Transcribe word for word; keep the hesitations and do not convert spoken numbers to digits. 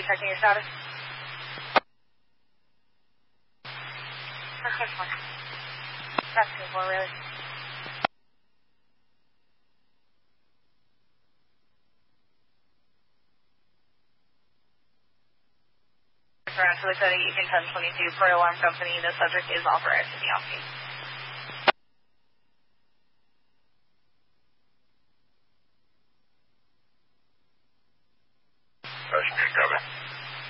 you checking your status? Okay, four. That's two, four, really. Around to the code Eaton ten twenty-two for alarm company. The subject is authorized to be off scene.